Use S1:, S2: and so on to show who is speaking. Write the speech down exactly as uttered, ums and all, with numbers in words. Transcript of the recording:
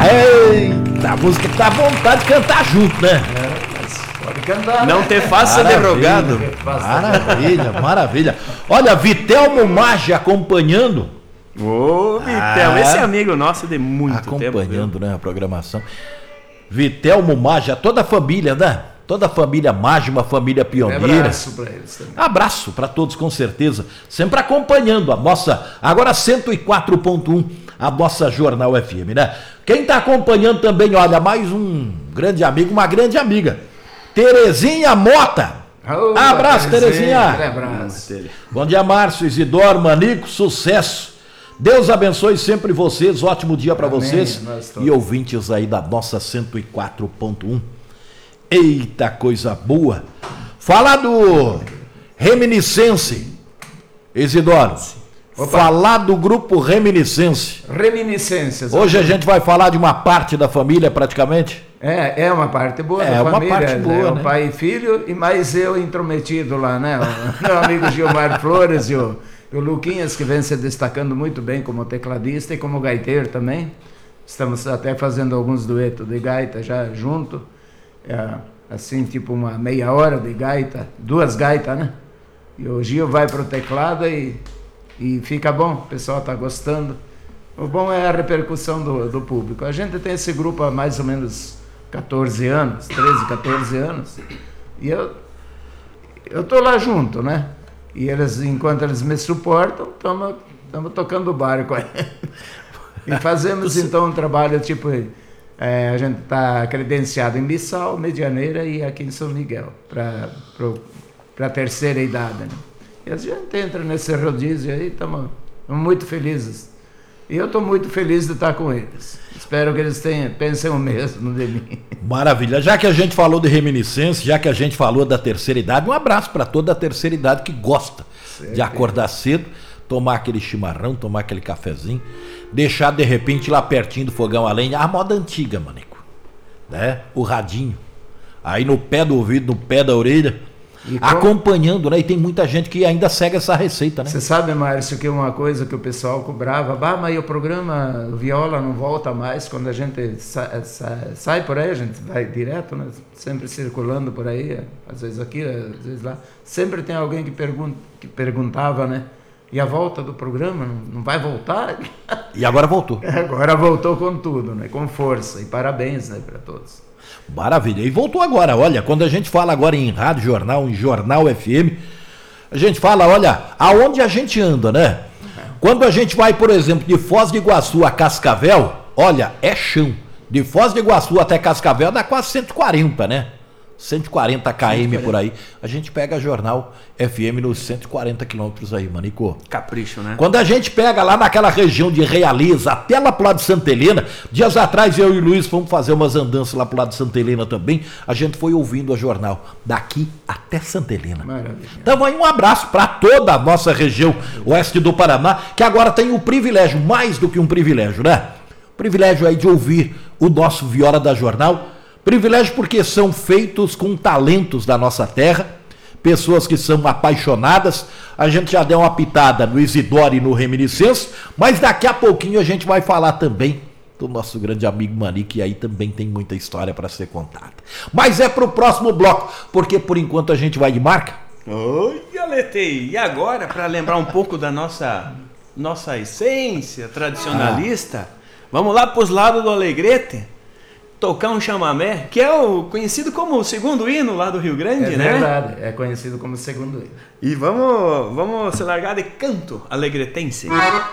S1: Eita, a música que dá vontade de cantar junto, né?
S2: É, mas pode cantar.
S3: Não
S2: né?
S3: ter faça de drogado.
S1: Maravilha, maravilha. Olha, Vitelmo Maggi acompanhando.
S3: Ô, Vitel,
S1: Ah,
S3: esse é amigo nosso de muito
S1: acompanhando,
S3: tempo.
S1: né, a programação. Vitelmo Maggi, toda a família, né? Toda a família Maggi, uma família pioneira.
S2: Um abraço para eles também.
S1: Abraço para todos, com certeza. Sempre acompanhando a nossa, agora cento e quatro ponto um, a nossa Jornal F M, né? Quem está acompanhando também, olha, mais um grande amigo, uma grande amiga. Terezinha Mota.
S2: Oh,
S1: abraço, Terezinha.
S2: Terezinha. Abraço.
S1: Bom dia, Márcio, Isidoro, Manico, sucesso. Deus abençoe sempre vocês, ótimo dia para vocês e ouvintes aí da nossa cento e quatro ponto um. Eita, coisa boa. Falar do Reminiscence, Isidoro. Opa. Falar do grupo Reminiscence.
S2: Reminiscências.
S1: Hoje a gente vai falar de uma parte da família praticamente.
S2: É, é uma parte boa
S1: é
S2: da
S1: uma
S2: família.
S1: Parte boa,
S2: né?
S1: né?
S2: O pai e filho, e mais eu intrometido lá, né? O meu amigo Gilmar Flores e o, o Luquinhas, que vem se destacando muito bem como tecladista e como gaiteiro também. Estamos até fazendo alguns duetos de gaita já junto. É, assim, tipo uma meia hora de gaita, duas gaitas, né? E o Gil vai pro teclado e, e fica bom, o pessoal tá gostando. O bom é a repercussão do, do público. A gente tem esse grupo há mais ou menos catorze anos, treze, catorze anos, e eu, eu tô lá junto, né? E eles, enquanto eles me suportam, estamos tocando o barco aí. E fazemos então um trabalho tipo... É, a gente está credenciado em Missal, Medianeira e aqui em São Miguel, para a terceira idade. Né? E a gente entra nesse rodízio aí, estamos muito felizes. E eu estou muito feliz de estar com eles. Espero que eles tenham, pensem o mesmo de mim.
S1: Maravilha. Já que a gente falou de reminiscência, já que a gente falou da terceira idade, um abraço para toda a terceira idade que gosta certo. de acordar cedo, tomar aquele chimarrão, tomar aquele cafezinho, deixar de repente lá pertinho do fogão a lenha, a moda antiga, Manico, né? O radinho, aí no pé do ouvido, no pé da orelha, e acompanhando, né? E tem muita gente que ainda segue essa receita, né?
S2: Você sabe, Márcio, que uma coisa que o pessoal cobrava, bah, mas o programa o Viola não volta mais, quando a gente sai, sai, sai por aí, a gente vai direto, né? Sempre circulando por aí, às vezes aqui, às vezes lá, sempre tem alguém que, pergun que perguntava, né? E a volta do programa não, não vai voltar?
S1: E agora voltou.
S2: Agora voltou com tudo, né? Com força. E parabéns, né, para todos.
S1: Maravilha. E voltou agora. Olha, quando a gente fala agora em rádio, jornal, em jornal F M, a gente fala, olha, aonde a gente anda, né? Quando a gente vai, por exemplo, de Foz do Iguaçu a Cascavel, olha, é chão. De Foz do Iguaçu até Cascavel dá quase cento e quarenta, né? cento e quarenta quilômetros por aí. A gente pega a Jornal F M nos cento e quarenta quilômetros aí, Manico.
S3: Capricho, né?
S1: Quando a gente pega lá naquela região de Realiza, até lá pro lado de Santa Helena, dias atrás eu e o Luiz fomos fazer umas andanças lá pro lado de Santa Helena também, a gente foi ouvindo a Jornal, daqui até Santa Helena.
S2: Maravilha.
S1: Então aí um abraço para toda a nossa região oeste do Paraná, que agora tem o privilégio, mais do que um privilégio, né? O privilégio aí de ouvir o nosso Viola da Jornal. Privilégio porque são feitos com talentos da nossa terra, pessoas que são apaixonadas. A gente já deu uma pitada no Isidoro e no Reminiscência, mas daqui a pouquinho a gente vai falar também do nosso grande amigo Manico, que aí também tem muita história para ser contada. Mas é para o próximo bloco, porque por enquanto a gente vai de marca.
S3: Oi, Galetei! E agora, para lembrar um pouco da nossa, nossa essência tradicionalista, ah. vamos lá para os lados do Alegrete, tocar um chamamé, que é o conhecido como o segundo hino lá do Rio Grande,
S2: é
S3: né?
S2: É verdade, é conhecido como segundo hino.
S3: E vamos, vamos se largar de canto alegretense.